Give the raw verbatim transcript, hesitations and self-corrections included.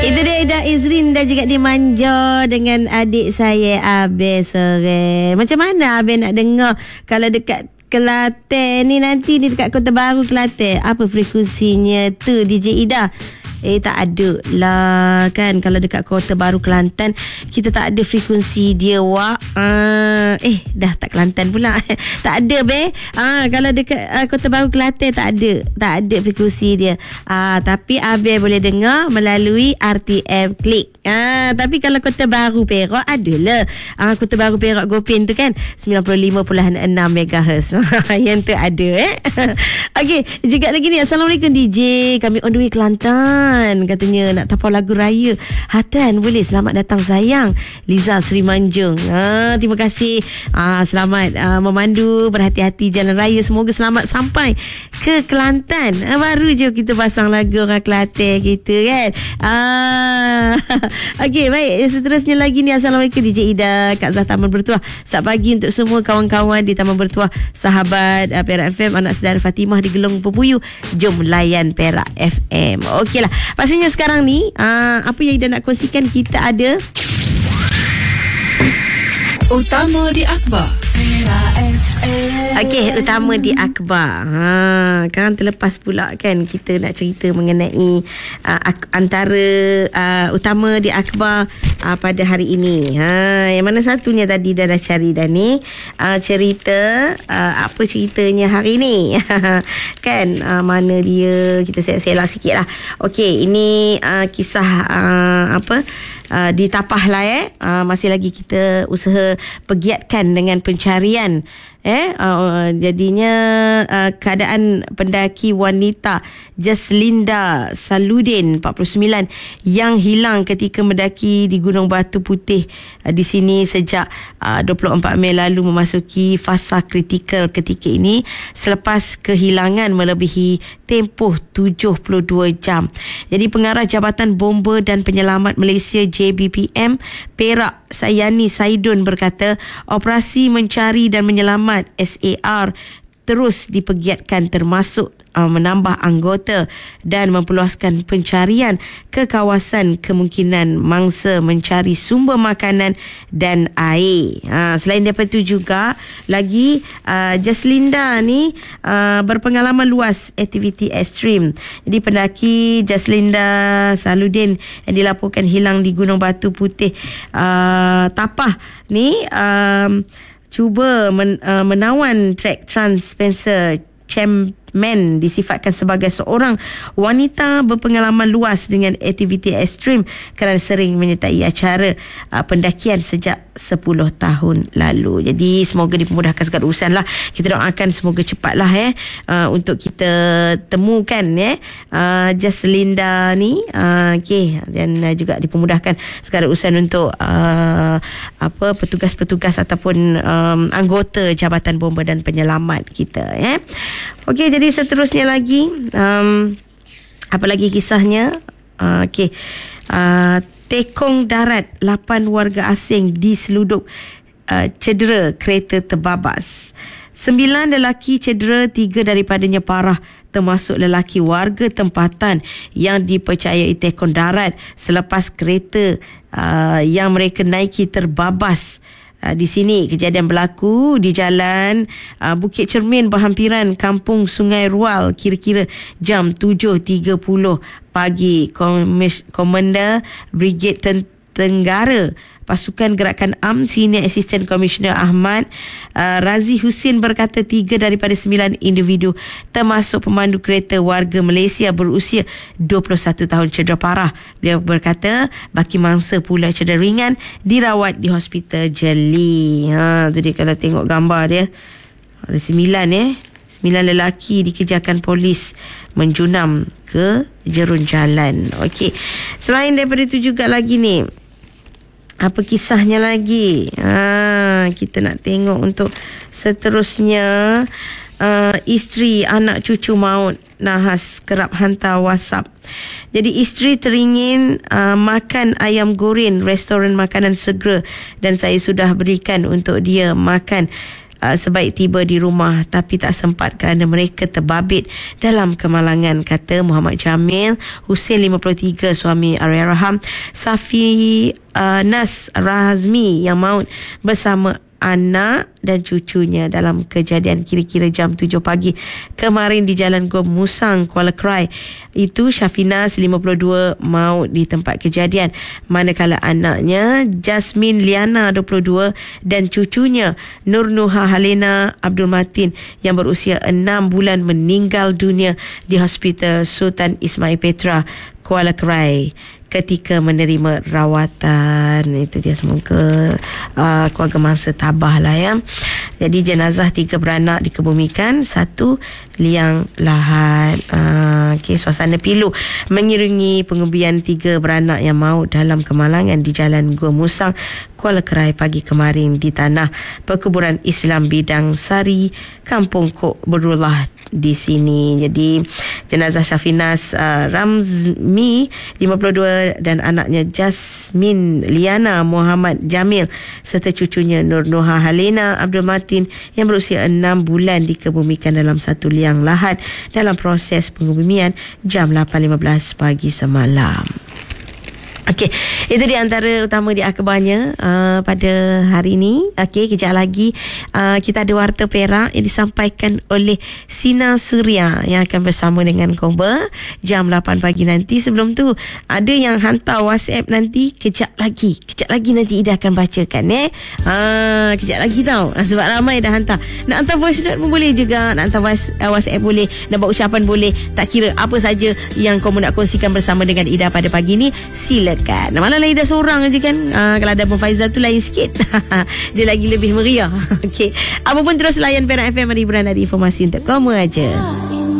Itu dia Ida Izrin dan juga dimanja dengan adik saya Abel sore. Macam mana Abel nak dengar kalau dekat Kelantan ni nanti ni dekat Kota Baru Kelantan, apa frekuensinya tu D J Ida? Eh tak ada lah kan. Kalau dekat Kota Baru Kelantan kita tak ada frekuensi dia wak. Uh, eh dah tak Kelantan pula. Tak ada be. Ah uh, kalau dekat uh, Kota Baru Kelantan tak ada. Tak ada frekuensi dia. Ah uh, tapi Abel boleh dengar melalui R T M Klik. Ah uh, tapi kalau Kota Baru Perak adalah. Ah uh, Kota Baru Perak Gopin tu kan sembilan puluh lima perpuluhan enam megahertz. Yang tu ada eh. Okey, juga lagi ni. Assalamualaikum D J. Kami on the way Kelantan. Katanya nak tapau lagu raya Hatan boleh. Selamat datang sayang, Liza Sri Manjung. ha, Terima kasih. ha, Selamat ha, memandu, berhati-hati jalan raya. Semoga selamat sampai ke Kelantan. ha, Baru je kita pasang lagu orang Kelantan kita kan. ha, Okey baik, seterusnya lagi ni. Assalamualaikum D J Ida, Kak Zah Taman Bertuah. Selamat pagi untuk semua kawan-kawan di Taman Bertuah, sahabat uh, Perak F M, anak saudara Fatimah di Gelong Pebuyu. Jom layan Perak F M. Okeylah, pastinya sekarang ni uh, apa yang Ida nak kongsikan, kita ada Utama di Akhbar Perak F M. Okey, utama di akhbar. Ha, kan terlepas pula kan kita nak cerita mengenai uh, ak- antara uh, utama di akhbar uh, pada hari ini. Ha, yang mana satunya tadi dah dah cari dah ni uh, cerita uh, apa ceritanya hari ni. Kan uh, mana dia, kita selak-selak sikit lah. Okey, ini uh, kisah uh, apa Uh, di Tapah lah eh. Uh, masih lagi kita usaha pegiatkan dengan pencarian. Eh, uh, jadinya uh, keadaan pendaki wanita Jaslinda Saludin empat puluh sembilan yang hilang ketika mendaki di Gunung Batu Putih uh, di sini sejak uh, dua puluh empat Mei lalu memasuki fasa kritikal ketika ini selepas kehilangan melebihi tempoh tujuh puluh dua jam. Jadi pengarah Jabatan Bomba dan Penyelamat Malaysia J B P M Perak Sayani Saidun berkata operasi mencari dan menyelamat S A R terus dipegiatkan termasuk uh, menambah anggota dan memperluaskan pencarian ke kawasan kemungkinan mangsa mencari sumber makanan dan air. Ha, selain daripada itu juga lagi uh, Jaslinda ni uh, berpengalaman luas aktiviti ekstrim. Jadi pendaki Jaslinda Saludin yang dilaporkan hilang di Gunung Batu Putih uh, Tapah ni um, cuba men, uh, menawan trek Trans Spencer Chairman disifatkan sebagai seorang wanita berpengalaman luas dengan aktiviti ekstrim kerana sering menyertai acara uh, pendakian sejak sepuluh tahun lalu. Jadi semoga dipermudahkan segala urusan lah. Kita doakan semoga cepatlah eh uh, untuk kita temukan eh uh, Jaslinda ni uh, okey, dan uh, juga dipermudahkan segala urusan untuk uh, apa petugas-petugas ataupun um, anggota Jabatan Bomba dan Penyelamat kita eh. Okey, jadi seterusnya lagi um, apa lagi kisahnya? Uh, okey. Uh, Tekong darat, lapan warga asing diseludup, uh, cedera kereta terbabas. Sembilan lelaki cedera, tiga daripadanya parah, termasuk lelaki warga tempatan yang dipercayai tekong darat selepas kereta uh, yang mereka naiki terbabas. Uh, di sini kejadian berlaku di jalan uh, Bukit Cermin berhampiran Kampung Sungai Rual kira-kira jam tujuh tiga puluh pagi. Komis- Komander Brigade Ten- Tenggara Pasukan Gerakan A M Senior Assistant Commissioner Ahmad uh, Razi Husin berkata tiga daripada sembilan individu termasuk pemandu kereta warga Malaysia berusia dua puluh satu tahun cedera parah. Beliau berkata baki mangsa pula cedera ringan dirawat di Hospital Jeli. Ha, tu dia kalau tengok gambar dia. Ada sembilan eh. Sembilan lelaki dikejarkan polis menjunam ke jerun jalan. Okey. Selain daripada itu juga lagi ni, apa kisahnya lagi? Ha, kita nak tengok untuk seterusnya. Uh, isteri anak cucu maut nahas kerap hantar WhatsApp. Jadi isteri teringin uh, makan ayam goreng restoran makanan segera dan saya sudah berikan untuk dia makan uh, sebaik tiba di rumah tapi tak sempat kerana mereka terbabit dalam kemalangan, kata Muhammad Jamil Hussein lima puluh tiga, suami Allahyarham Safi uh, Nas Razmi yang maut bersama anak dan cucunya dalam kejadian kira-kira jam tujuh pagi kemarin di Jalan Gua Musang, Kuala Krai. Itu Syafinas lima puluh dua maut di tempat kejadian, manakala anaknya Jasmine Liana dua puluh dua dan cucunya Nur Nuha Halena Abdul Matin yang berusia enam bulan meninggal dunia di Hospital Sultan Ismail Petra, Kuala Krai ketika menerima rawatan. Itu dia, semoga uh, keluarga mangsa tabah lah ya. Jadi jenazah tiga beranak dikebumikan, satu liang lahat. Uh, okay, suasana pilu mengiringi pengubian tiga beranak yang maut dalam kemalangan di Jalan Gua Musang, Kuala Krai pagi kemarin di tanah perkuburan Islam Bidang Sari, Kampung Kok Berullah di sini. Jadi jenazah Syafinas uh, Ramzmi lima puluh dua dan anaknya Jasmine Liana Muhammad Jamil serta cucunya Nur Nuha Halena Abdul Matin yang berusia enam bulan dikebumikan dalam satu liang lahat dalam proses pengubumian jam lapan lima belas pagi semalam. Okey, itu di antara utama di akhbarnya uh, pada hari ini. Okey, kejap lagi uh, kita ada Warta Perak yang disampaikan oleh Sina Suria yang akan bersama dengan Koba jam lapan pagi nanti. Sebelum tu ada yang hantar WhatsApp nanti, kejap lagi. Kejap lagi nanti Ida akan bacakan eh. Uh, kejap lagi tau. Uh, sebab ramai dah hantar. Nak hantar voice note pun boleh juga, nak hantar voice, uh, WhatsApp boleh, nak buat ucapan boleh. Tak kira apa saja yang kamu nak kongsikan bersama dengan Ida pada pagi ni, sila kan. Malah Ida seorang je kan. uh, Kalau ada Abang Faizal tu lain sikit. Dia lagi lebih meriah. Okey, apa pun terus layan Perak F M, hiburan dari informasi untuk kamu aja.